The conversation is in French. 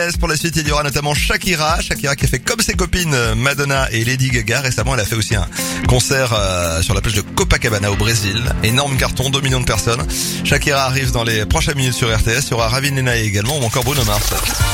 Pour la suite, il y aura notamment Shakira qui a fait comme ses copines Madonna et Lady Gaga. Récemment, elle a fait aussi un concert sur la plage de Copacabana au Brésil. Énorme carton, 2 millions de personnes. Shakira arrive dans les prochaines minutes sur RTS. Il y aura Ravi Nenae également ou encore Bruno Mars.